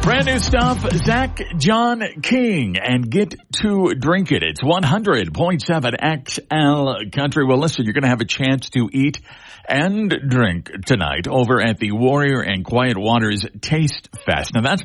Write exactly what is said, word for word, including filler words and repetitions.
Brand new stuff, Zach John King, and Get to Drink It. It's one hundred point seven X L Country. Well, listen, you're going to have a chance to eat and drink tonight over at the Warrior and Quiet Waters Taste Fest. Now, that's